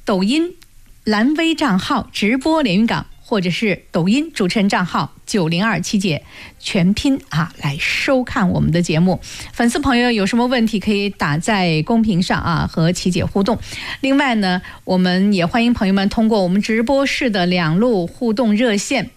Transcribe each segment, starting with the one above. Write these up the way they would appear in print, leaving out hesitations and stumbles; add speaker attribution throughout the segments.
Speaker 1: 抖音蓝微账号直播连云港，或者是抖音主持人账号902七姐全拼来收看我们的节目。粉丝朋友有什么问题可以打在公屏上和七姐互动。另外呢，我们也欢迎朋友们通过我们直播室的2路互动热线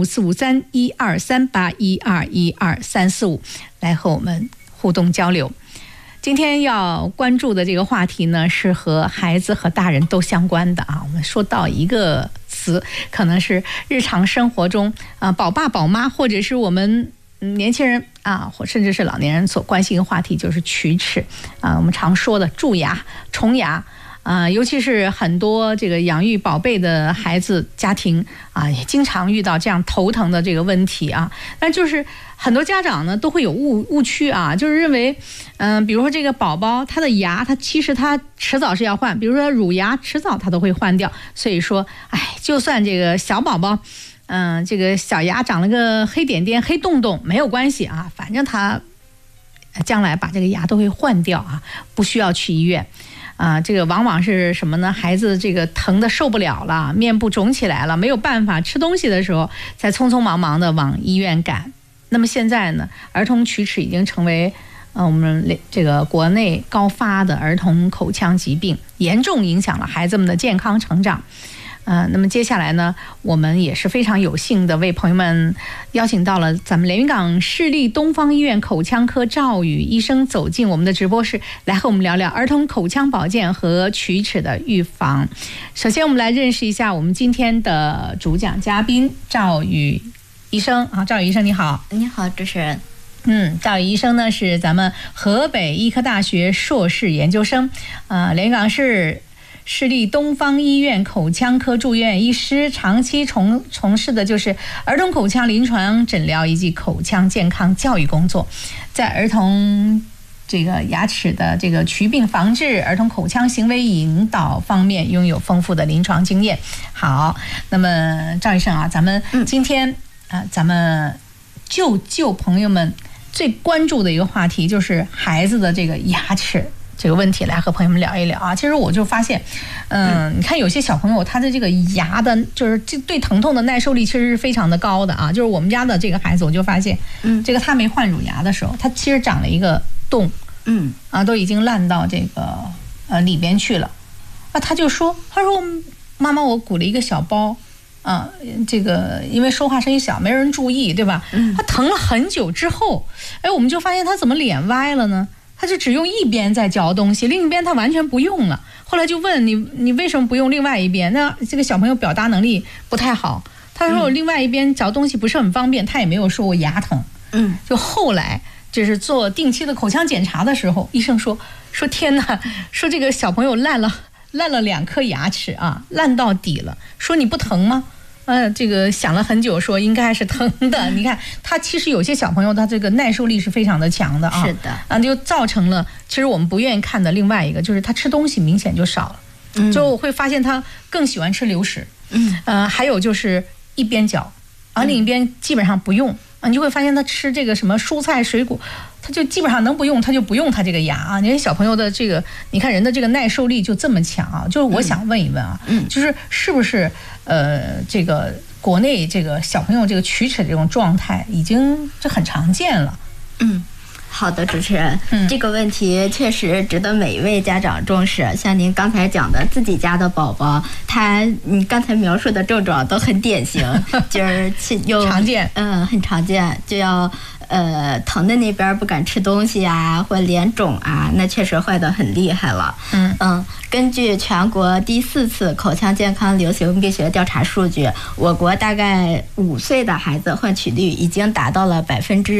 Speaker 1: 854531238121345来和我们互动交流。今天要关注的这个话题呢，是和孩子和大人都相关的我们说到一个词，可能是日常生活中宝爸宝妈或者是我们年轻人或甚至是老年人所关心的话题，就是龋齿我们常说的蛀牙、虫牙尤其是很多这个养育宝贝的孩子家庭也经常遇到这样头疼的这个问题但就是很多家长呢都会有误区就是认为比如说这个宝宝他的牙其实他迟早是要换，比如说乳牙迟早他都会换掉，所以说就算这个小宝宝这个小牙长了个黑点点黑洞洞没有关系反正他将来把这个牙都会换掉不需要去医院这个往往是什么呢？孩子这个疼的受不了了，面部肿起来了，没有办法吃东西的时候，才匆匆忙忙的往医院赶。那么现在呢，儿童龋齿已经成为我们这个国内高发的儿童口腔疾病，严重影响了孩子们的健康成长。那么接下来呢，我们也是非常有幸的为朋友们邀请到了咱们连云港市立东方医院口腔科赵宇医生走进我们的直播室，来和我们聊聊儿童口腔保健和龋齿的预防。首先我们来认识一下我们今天的主讲嘉宾赵宇医生赵宇医生你好。
Speaker 2: 你好，主持人。
Speaker 1: 赵宇医生呢是咱们河北医科大学硕士研究生，连云港市立东方医院口腔科住院医师，长期从事的就是儿童口腔临床诊疗以及口腔健康教育工作，在儿童这个牙齿的这个龋病防治、儿童口腔行为引导方面拥有丰富的临床经验。好，那么赵医生咱们今天咱们就朋友们最关注的一个话题，就是孩子的这个牙齿这个问题来和朋友们聊一聊其实我就发现你看有些小朋友他的这个牙的就是对疼痛的耐受力其实是非常的高的就是我们家的这个孩子，我就发现这个他没换乳牙的时候，他其实长了一个洞都已经烂到这个里边去了他说妈妈我鼓了一个小包这个因为说话声音小没人注意对吧他疼了很久之后我们就发现他怎么脸歪了呢？他就只用一边在嚼东西，另一边他完全不用了。后来就问你为什么不用另外一边？那这个小朋友表达能力不太好，他说我另外一边嚼东西不是很方便，他也没有说我牙疼就后来就是做定期的口腔检查的时候，医生说天哪，说这个小朋友烂了2颗牙齿烂到底了，说你不疼吗？这个想了很久，说应该是疼的。你看他其实有些小朋友他这个耐受力是非常的强的
Speaker 2: 是的
Speaker 1: 就造成了其实我们不愿意看的另外一个，就是他吃东西明显就少了就会发现他更喜欢吃流食还有就是一边嚼另一边基本上不用你就会发现他吃这个什么蔬菜水果，他就基本上能不用他就不用他这个牙你看小朋友的这个，你看人的这个耐受力就这么强就是我想问一问就是是不是这个国内这个小朋友这个龋齿这种状态已经这很常见了
Speaker 2: 好的，主持人，这个问题确实值得每一位家长重视。像您刚才讲的，自己家的宝宝，你刚才描述的症状都很典型，就是
Speaker 1: 常见，
Speaker 2: 很常见，就要疼的那边不敢吃东西或脸肿那确实坏得很厉害了。根据全国第4次口腔健康流行病学调查数据，我国大概5岁的孩子换龋率已经达到了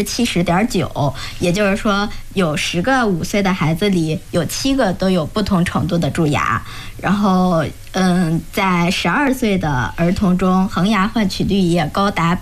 Speaker 2: 70.9%，也就是说有10个5岁的孩子里有7个都有不同程度的蛀牙。然后在12岁的儿童中，恒牙换龋率也高达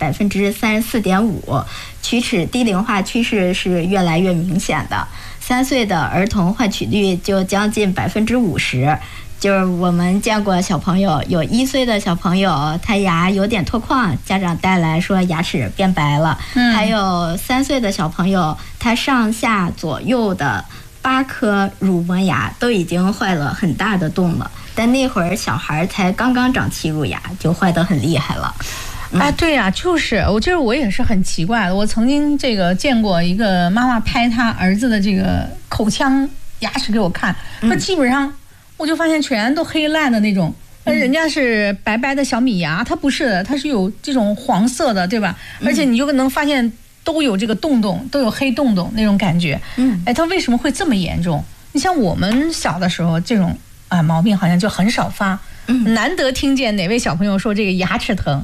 Speaker 2: 34.5%，龋齿低龄化趋势是越来越明显的。3岁的儿童换龋率就将近50%，就是我们见过小朋友，有1岁的小朋友他牙有点脱矿，家长带来说牙齿变白了，还有3岁的小朋友他上下左右的 8颗乳磨牙都已经坏了很大的洞了，但那会儿小孩才刚刚长齐乳牙就坏得很厉害了。
Speaker 1: 哎，对呀，我也是很奇怪的。我曾经见过一个妈妈拍她儿子的这个口腔牙齿给我看，那基本上我就发现全都黑烂的那种。人家是白白的小米牙，它不是的，它是有这种黄色的，对吧？而且你就能发现都有这个洞洞，都有黑洞洞那种感觉。哎，它为什么会这么严重？你像我们小的时候，这种毛病好像就很少发，难得听见哪位小朋友说这个牙齿疼。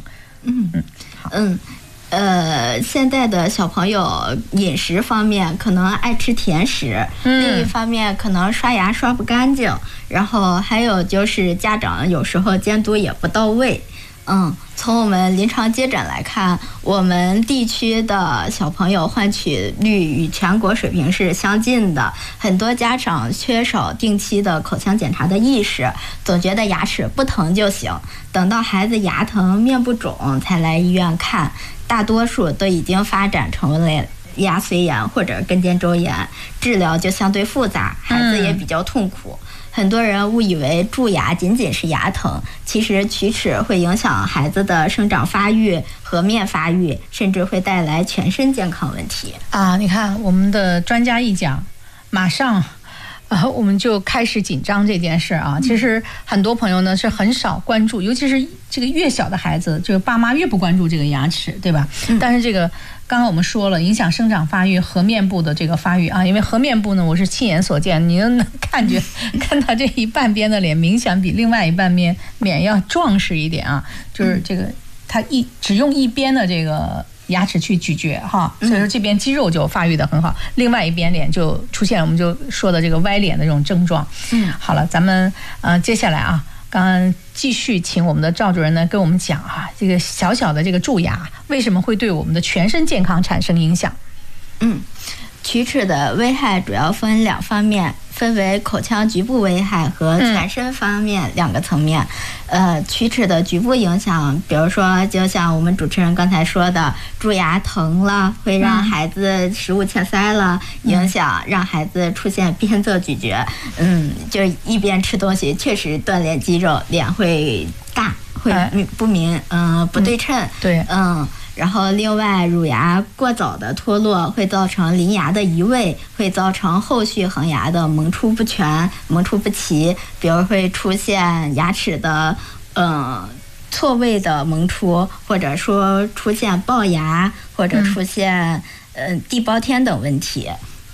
Speaker 2: 现在的小朋友饮食方面可能爱吃甜食，另一方面可能刷牙刷不干净，然后还有就是家长有时候监督也不到位。从我们临床接诊来看，我们地区的小朋友换取率与全国水平是相近的。很多家长缺少定期的口腔检查的意识，总觉得牙齿不疼就行，等到孩子牙疼、面部肿才来医院看，大多数都已经发展成为牙髓炎或者根尖周炎，治疗就相对复杂，孩子也比较痛苦。很多人误以为蛀牙仅仅是牙疼，其实龋齿会影响孩子的生长发育、颌面发育，甚至会带来全身健康问题。
Speaker 1: 你看我们的专家一讲，马上我们就开始紧张这件事啊。其实很多朋友呢是很少关注，尤其是这个越小的孩子，这个爸妈越不关注这个牙齿，对吧？但是这个刚刚我们说了，影响生长发育、颌面部的这个发育因为颌面部呢，我是亲眼所见，你能看到这一半边的脸明显比另外一半面要壮实一点就是这个他只用一边的这个牙齿去咀嚼所以说这边肌肉就发育的很好，另外一边脸就出现我们就说的这个歪脸的这种症状。好了，咱们接下来刚刚继续请我们的赵主任呢跟我们讲这个小小的这个蛀牙为什么会对我们的全身健康产生影响。
Speaker 2: 龋齿的危害主要分2方面，分为口腔局部危害和全身方面2个层面。龋齿的局部影响，比如说就像我们主持人刚才说的，蛀牙疼了，会让孩子食物嵌塞了，影响让孩子出现边侧咀嚼，就一边吃东西，确实锻炼肌肉，脸会大，会不明，不对称。
Speaker 1: 对，
Speaker 2: 然后另外乳牙过早的脱落会造成邻牙的移位，会造成后续恒牙的萌出不全、萌出不齐，比如会出现牙齿的错位的萌出，或者说出现龅牙，或者出现地包天等问题。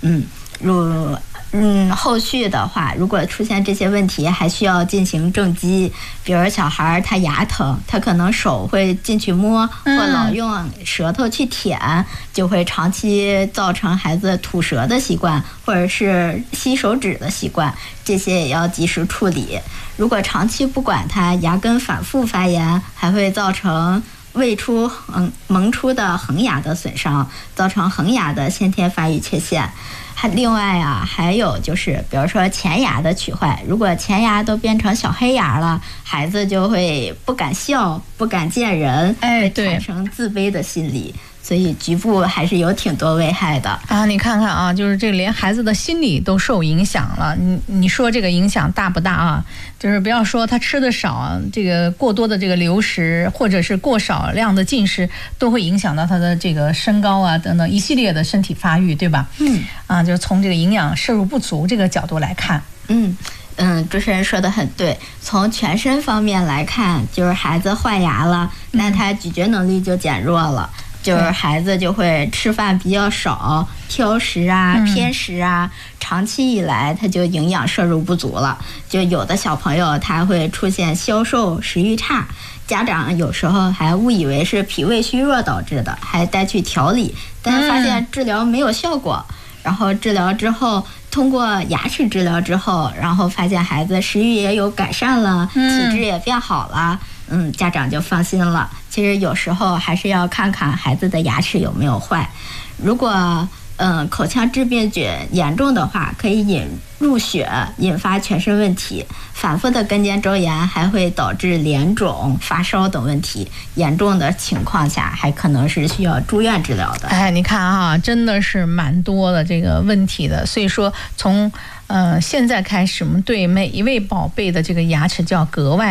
Speaker 2: 后续的话，如果出现这些问题，还需要进行正畸。比如小孩他牙疼，他可能手会进去摸，或老用舌头去舔，就会长期造成孩子吐舌的习惯，或者是吸手指的习惯，这些也要及时处理。如果长期不管它，牙根反复发炎，还会造成未出萌出的恒牙的损伤，造成恒牙的先天发育缺陷。另外还有就是比如说前牙的龋坏，如果前牙都变成小黑牙了，孩子就会不敢笑，不敢见人，会产生自卑的心理。所以局部还是有挺多危害的
Speaker 1: 你看看就是这个连孩子的心理都受影响了。你说这个影响大不大就是不要说他吃的少，这个过多的这个流食或者是过少量的进食，都会影响到他的这个身高等等一系列的身体发育，对吧？就是从这个营养摄入不足这个角度来看。
Speaker 2: 主持人说的很对。从全身方面来看，就是孩子坏牙了，那他咀嚼能力就减弱了。就是孩子就会吃饭比较少，挑食偏食长期以来他就营养摄入不足了。就有的小朋友他会出现消瘦、食欲差，家长有时候还误以为是脾胃虚弱导致的，还带去调理，但发现治疗没有效果。然后治疗之后，通过牙齿治疗之后，然后发现孩子食欲也有改善了，体质也变好了。家长就放心了。其实有时候还是要看看孩子的牙齿有没有坏。如果口腔致病菌严重的话，可以引入血，引发全身问题。反复的根尖周炎还会导致脸肿、发烧等问题。严重的情况下，还可能是需要住院治疗的。
Speaker 1: 哎，你看啊，真的是蛮多的这个问题的。所以说，从现在开始，我们对每一位宝贝的这个牙齿就要格外